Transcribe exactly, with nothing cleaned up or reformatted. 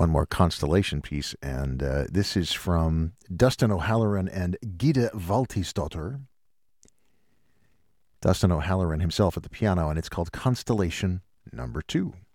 one more Constellation piece, and uh, this is from Dustin O'Halloran and Gita Valtisdottir. Dustin O'Halloran himself at the piano, and it's called Constellation Number Two.